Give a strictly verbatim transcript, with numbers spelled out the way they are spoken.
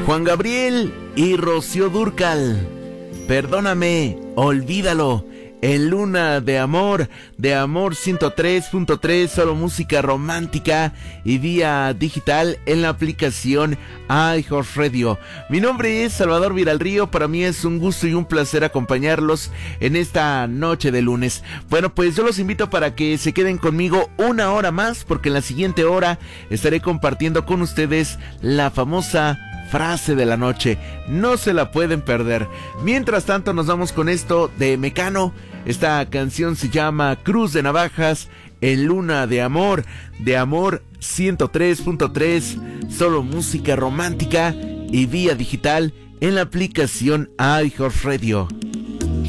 Juan Gabriel y Rocío Dúrcal, Perdóname, olvídalo, en Luna de Amor, de Amor ciento tres punto tres, solo música romántica y vía digital en la aplicación iHeartRadio. Mi nombre es Salvador Viralrío, para mí es un gusto y un placer acompañarlos en esta noche de lunes. Bueno, pues yo los invito para que se queden conmigo una hora más, porque en la siguiente hora estaré compartiendo con ustedes la famosa frase de la noche. No se la pueden perder. Mientras tanto, nos vamos con esto de Mecano. Esta canción se llama Cruz de Navajas en Luna de Amor, de Amor ciento tres punto tres, solo música romántica y vía digital en la aplicación iHeartRadio.